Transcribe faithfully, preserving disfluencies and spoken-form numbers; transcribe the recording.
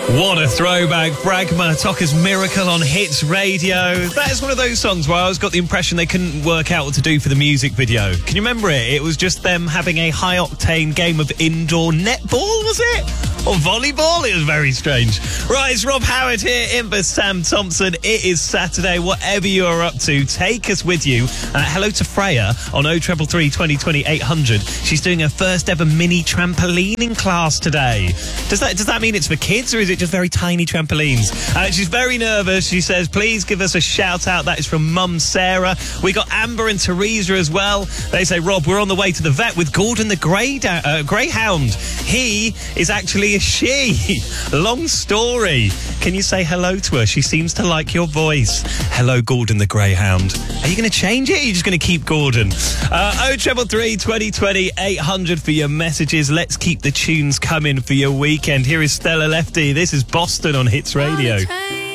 What a throwback. Bragma, Toca's Miracle on Hits Radio. That is one of those songs where I always got the impression they couldn't work out what to do for the music video. Can you remember it? It was just them having a high-octane game of indoor netball, was it? Or volleyball? It was very strange. Right, it's Rob Howard here in for Sam Thompson. It is Saturday. Whatever you are up to, take us with you. Uh, hello to Freya on oh three three, twenty twenty, eight hundred. She's doing her first ever mini trampolining class today. Does that does that mean it's for kids, or is it just very tiny trampolines? Uh, she's very nervous. She says, please give us a shout out. That is from Mum Sarah. We got Amber and Teresa as well. They say, Rob, we're on the way to the vet with Gordon the Grey uh, Greyhound. He is actually a she. Long story. Can you say hello to her? She seems to like your voice. Hello, Gordon the Greyhound. Are you going to change it, or are you just going to keep Gordon? Uh, oh three three, twenty twenty, eight hundred for your messages. Let's keep the tunes coming for your weekend. Here is Stella Lefty. This is Boston on Hits Radio.